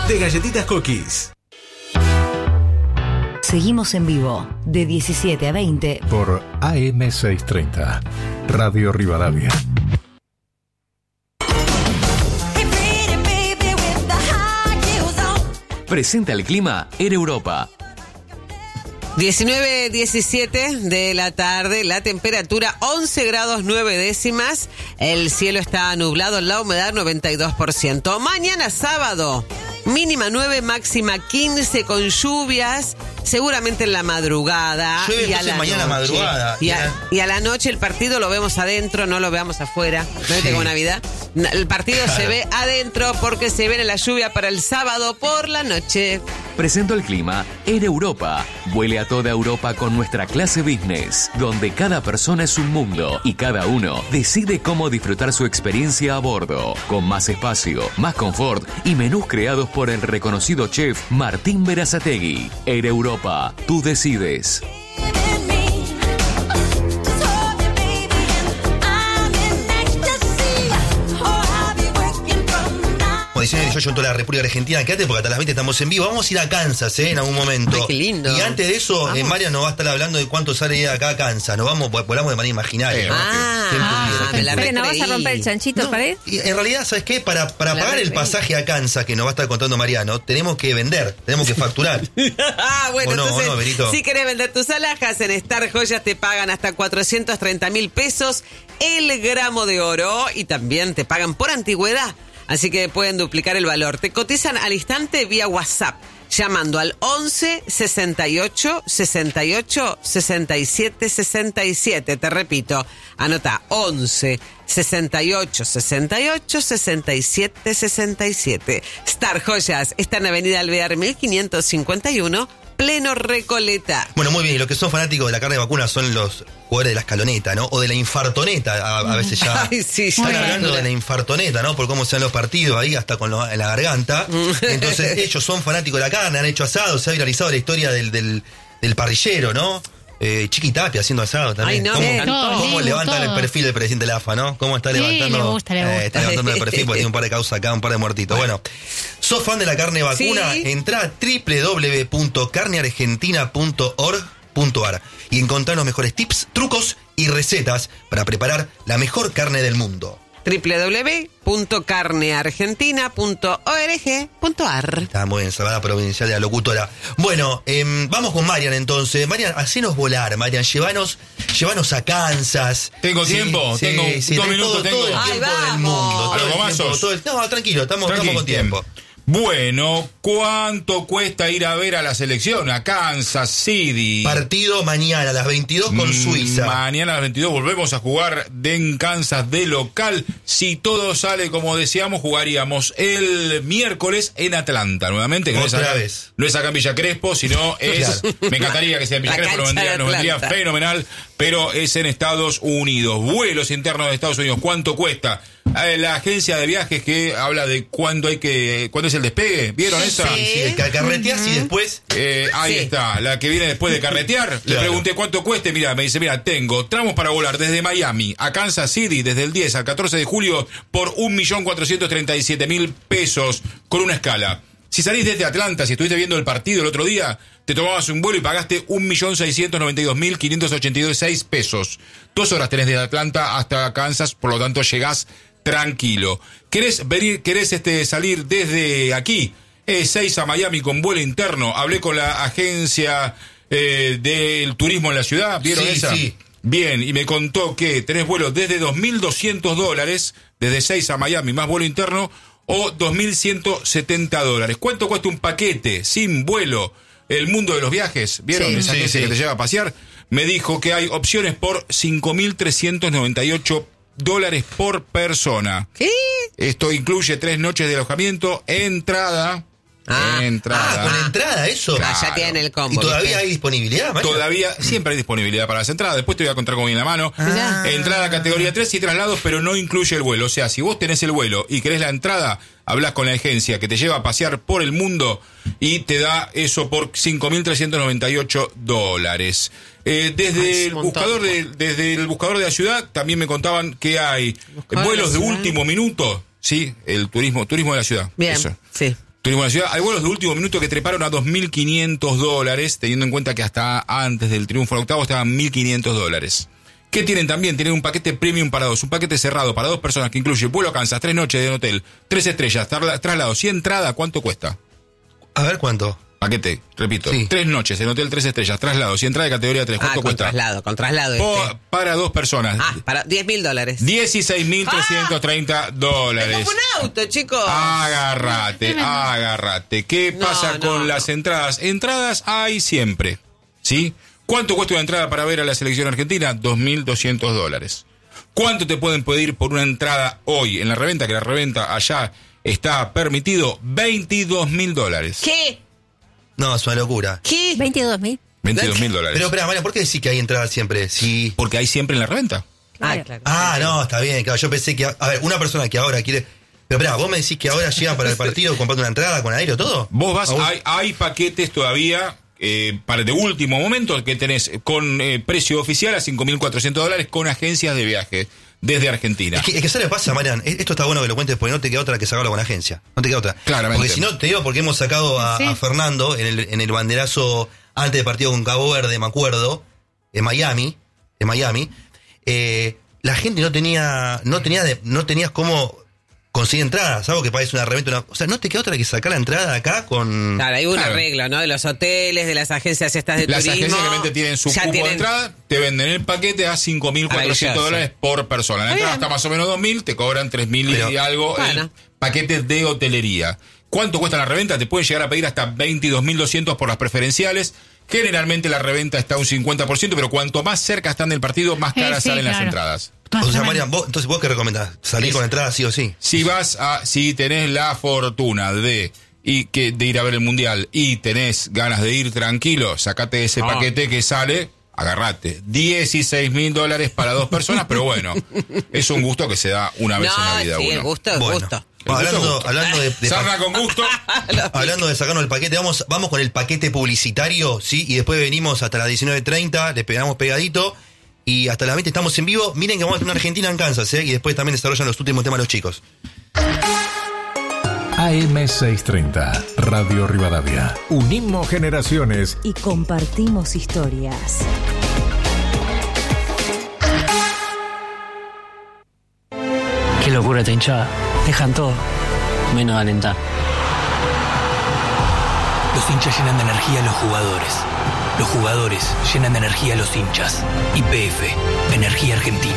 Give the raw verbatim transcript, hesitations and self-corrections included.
de Galletitas Cookies. Seguimos en vivo, de diecisiete a veinte. Por A M seiscientos treinta, Radio Rivadavia. Presenta el clima en Europa. diecinueve diecisiete de la tarde, la temperatura once grados nueve décimas, el cielo está nublado, la humedad noventa y dos por ciento. Mañana sábado, mínima nueve, máxima quince, con lluvias, seguramente en la madrugada. Llueve y a la mañana noche. madrugada. Y a, y a la noche el partido lo vemos adentro, no lo veamos afuera. ¿No Sí. tengo Navidad? El partido Claro. se ve adentro porque se viene la lluvia para el sábado por la noche. Presento el clima en Europa. Vuele a toda Europa con nuestra clase business, donde cada persona es un mundo y cada uno decide cómo disfrutar su experiencia a bordo, con más espacio, más confort y menús creados por el reconocido chef Martín Berazategui. Air Europa, tú decides. Condiciones de yo en toda la República Argentina. Quédate porque hasta las veinte estamos en vivo. Vamos a ir a Kansas, ¿eh? En algún momento. Ay, qué lindo. Y antes de eso, eh, María nos va a estar hablando de cuánto sale ir acá a Kansas. Nos vamos, volamos de manera imaginaria. Eh, ¿no? Ah, Que- ah, me la Pero no vas a recreí. romper el chanchito No, para ir. y en realidad, ¿sabes qué? Para, para La pagar el recreí. pasaje a Kansas, que nos va a estar contando Mariano, tenemos que vender, tenemos que facturar. Ah, bueno, ¿O no, entonces, o no, Berito? si querés vender tus alhajas, en Star Joyas te pagan hasta cuatrocientos treinta mil pesos el gramo de oro y también te pagan por antigüedad, así que pueden duplicar el valor. Te cotizan al instante vía WhatsApp, llamando al once sesenta y ocho sesenta y ocho sesenta y siete sesenta y siete. Te repito, anota once sesenta y ocho sesenta y ocho sesenta y siete sesenta y siete. Star Joyas está en Avenida Alvear mil quinientos cincuenta y uno, pleno Recoleta. Bueno, muy bien, y los que son fanáticos de la carne de vacuna son los jugadores de la escaloneta, ¿no? O de la infartoneta, a, a veces ya. Ay, sí, Están ya. hablando de la infartoneta, ¿no? Por cómo se dan los partidos ahí, hasta con lo- en la garganta. Entonces, ellos son fanáticos de la carne, han hecho asado, se ha viralizado la historia del, del, del parrillero, ¿no? Eh, Chiqui Tapia haciendo asado también. Ay, no, ¿Cómo, me encantó. cómo Todo, levantan todo. el perfil del presidente de la A F A, ¿no? ¿Cómo está Sí, levantando? le gusta, le gusta. Eh, está levantando el perfil porque tiene un par de causas acá, un par de muertitos. Bueno, ¿sos fan de la carne vacuna? Sí. Entrá a doble u doble u doble u punto carne argentina punto org punto a r y encontrá los mejores tips, trucos y recetas para preparar la mejor carne del mundo. doble u doble u doble u punto carne argentina punto org punto a r. Está muy bien, Salvada Provincial de la Locutora. Bueno, eh, vamos con Marian entonces. Marian, hacenos volar, Marian. Llévanos, llévanos a Kansas. ¿Tengo Sí, tiempo? sí, Tengo sí, dos tenés minutos, todo, tengo. todo el Ay, tiempo del vamos. mundo. todo ¿Pero el gomazos? tiempo, todo el- No, tranquilo, estamos, Tranqui. estamos con tiempo. Bueno, ¿cuánto cuesta ir a ver a la selección? A Kansas City. Partido mañana a las veintidós con Mm, Suiza. Mañana a las veintidós volvemos a jugar de en Kansas de local. Si todo sale como deseamos, jugaríamos el miércoles en Atlanta nuevamente. Que no es Otra acá, vez. no es acá en Villa Crespo, sino es... Me encantaría que sea en Villa La Crespo, nos cancha vendría, de nos vendría Atlanta. fenomenal, pero es en Estados Unidos. Vuelos internos de Estados Unidos, ¿cuánto cuesta? Eh, La agencia de viajes que habla de cuándo hay que... ¿Cuándo es el despegue? ¿Vieron esa? Sí, sí, ca- carreteás y después. Eh, ahí Sí. está, la que viene después de carretear. Le Claro. pregunté cuánto cueste, mira, me dice, mira, tengo tramos para volar desde Miami a Kansas City desde el diez al catorce de julio por un millón cuatrocientos treinta y siete mil pesos con una escala. Si salís desde Atlanta, si estuviste viendo el partido el otro día, te tomabas un vuelo y pagaste un millón seiscientos noventa y dos mil quinientos ochenta y seis pesos. Dos horas tenés desde Atlanta hasta Kansas, por lo tanto llegás tranquilo. ¿Querés venir, querés este, salir desde aquí? Eh, seis a Miami con vuelo interno. Hablé con la agencia eh, del turismo en la ciudad. ¿Vieron Sí, esa? sí. Bien, y me contó que tenés vuelo desde dos mil doscientos dólares, desde seis a Miami, más vuelo interno, o dos mil ciento setenta dólares. ¿Cuánto cuesta un paquete sin vuelo? El mundo de los viajes, ¿vieron? Sí. Esa Sí, agencia sí. que te lleva a pasear. Me dijo que hay opciones por cinco mil trescientos noventa y ocho dólares por persona. ¿Qué? Esto incluye tres noches de alojamiento, entrada, Ah. entrada. Ah, con entrada, eso. Ah, ya Claro. tienen el combo. ¿Y todavía ¿viste? hay disponibilidad, Marian? Todavía siempre hay disponibilidad para las entradas. Después te voy a contar con bien en la mano. Ah. Entrada categoría tres y traslados, pero no incluye el vuelo. O sea, si vos tenés el vuelo y querés la entrada, hablás con la agencia que te lleva a pasear por el mundo y te da eso por cinco mil trescientos noventa y ocho dólares. Eh, desde Ay, es el un montón. buscador de, desde el buscador de la ciudad también me contaban que hay Buscador de vuelos la de ciudad. último minuto. Sí, el turismo, turismo de la ciudad. Bien, Eso. sí. Turismo de la ciudad. Hay vuelos de último minuto que treparon a dos mil quinientos dólares, teniendo en cuenta que hasta antes del triunfo al octavo estaban mil quinientos dólares. ¿Qué tienen también? Tienen un paquete premium para dos, un paquete cerrado para dos personas que incluye vuelo a Kansas, tres noches de hotel, tres estrellas, tarla- traslados y entrada. ¿Cuánto cuesta? A ver cuánto. Paquete, repito, Sí. tres noches en hotel, tres estrellas, traslados y entrada de categoría tres. ¿Cuánto Ah, con cuesta? traslado, con traslado Po- este. para dos personas. Ah, para diez mil dólares. dieciséis mil trescientos treinta Me dólares. compro un auto, chicos. Agárrate, agárrate. ¿Qué No, pasa no, con no. las entradas? Entradas hay siempre, ¿sí? ¿Cuánto cuesta una entrada para ver a la selección argentina? dos mil doscientos dólares. ¿Cuánto te pueden pedir por una entrada hoy en la reventa? Que la reventa allá está permitido, veintidós mil dólares. ¿Qué? No, es una locura. ¿Qué? veintidós mil. veintidós mil dólares. Pero, espera, María, ¿por qué decís que hay entradas siempre? Sí. Porque hay siempre en la reventa. Ah, claro. Ah, no, está bien, claro. Yo pensé que. A ver, una persona que ahora quiere. Pero, espera, ¿vos me decís que ahora llega para el partido comprando una entrada con aéreo todo? Vos vas, ¿A vos? hay, hay paquetes todavía eh, para de último momento que tenés con eh, precio oficial a cinco mil cuatrocientos dólares con agencias de viaje desde Argentina. Es que, es que ¿sabes lo que pasa, Marian? Es- Esto está bueno que lo cuentes porque no te queda otra que sacarlo con agencia. No te queda otra. Claramente. Porque si no, te digo porque hemos sacado a, Sí. a Fernando en el, en el banderazo antes del partido con Cabo Verde, me acuerdo, en Miami, en Miami, eh, la gente no tenía, no tenía, de- no tenías cómo conseguir entradas, algo que parece una reventa, una- o sea, no te queda otra que sacar la entrada acá con... Claro, hay un Claro. arreglo, ¿no? De los hoteles, de las agencias estas de Las turismo. agencias que realmente tienen su ya cupo tienen- de entrada, te venden el paquete a cinco mil cuatrocientos dólares por persona. La Está entrada bien. está más o menos dos mil, te cobran tres mil Pero- y algo Bueno. el paquete de hotelería. ¿Cuánto cuesta la reventa? Te pueden llegar a pedir hasta veintidós mil doscientos por las preferenciales. Generalmente la reventa está a un cincuenta por ciento, pero cuanto más cerca están del partido, más Sí, caras sí, salen las claro. entradas. O sea, Marian, vos, entonces vos qué recomendás, salir Es- con entrada sí o sí. Si vas a, si tenés la fortuna de y que de ir a ver el mundial y tenés ganas de ir tranquilo, sacate ese Ah. paquete que sale, agarrate. dieciséis mil dólares para dos personas, pero bueno, es un gusto que se da una vez No, en la vida sí, uno. el gusto es Bueno, gusto. bueno, El gusto hablando, es gusto. hablando de, de Sarna con gusto. Hablando de sacarnos el paquete, vamos, vamos con el paquete publicitario, ¿sí? Y después venimos hasta las diecinueve treinta, le pegamos pegadito. Y hasta las veinte estamos en vivo. Miren que vamos a tener una Argentina en Kansas, ¿eh? Y después también desarrollan los últimos temas los chicos. A M seiscientos treinta, Radio Rivadavia. Unimos generaciones. Y compartimos historias. Qué locura esta hinchada. Dejan todo, menos de alentar. Los hinchas llenan de energía a los jugadores. Los jugadores llenan de energía a los hinchas. Y P F, Energía Argentina.